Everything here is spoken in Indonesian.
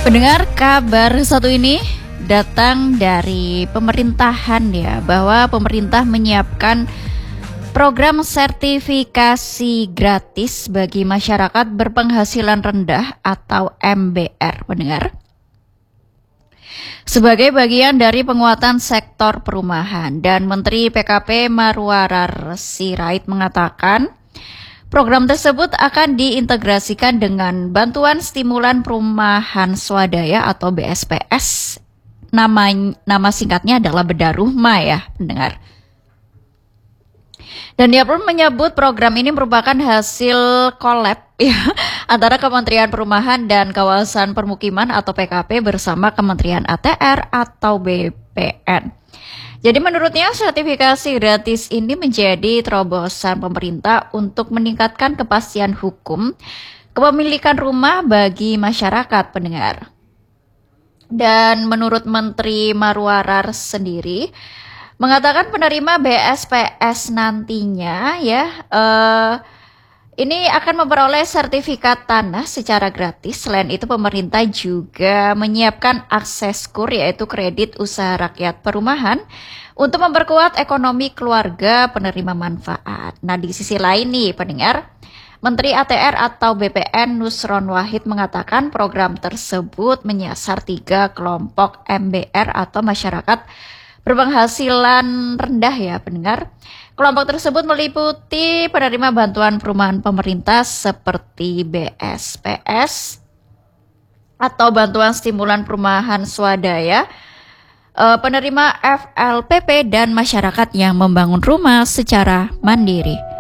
Pendengar, kabar satu ini datang dari pemerintahan ya, bahwa pemerintah menyiapkan program sertifikasi gratis bagi masyarakat berpenghasilan rendah atau MBR, pendengar. Sebagai bagian dari penguatan sektor perumahan, dan Menteri PKP Marwarar Sirait mengatakan program tersebut akan diintegrasikan dengan bantuan stimulan perumahan swadaya atau BSPS. Nama singkatnya adalah Bedah Rumah ya, pendengar. Dan dia pun menyebut program ini merupakan hasil kolab ya, antara Kementerian Perumahan dan Kawasan Permukiman atau PKP bersama Kementerian ATR atau BPN. Jadi menurutnya sertifikasi gratis ini menjadi terobosan pemerintah untuk meningkatkan kepastian hukum kepemilikan rumah bagi masyarakat, pendengar. Dan menurut Menteri Marwarar sendiri mengatakan penerima BSPS nantinya ini akan memperoleh sertifikat tanah secara gratis. Selain itu pemerintah juga menyiapkan akses KUR yaitu kredit usaha rakyat perumahan untuk memperkuat ekonomi keluarga penerima manfaat. Nah di sisi lain nih pendengar, Menteri ATR atau BPN Nusron Wahid mengatakan program tersebut menyasar 3 kelompok MBR atau masyarakat berpenghasilan rendah ya pendengar. Kelompok tersebut meliputi penerima bantuan perumahan pemerintah seperti BSPS atau bantuan stimulan perumahan swadaya, penerima FLPP dan masyarakat yang membangun rumah secara mandiri.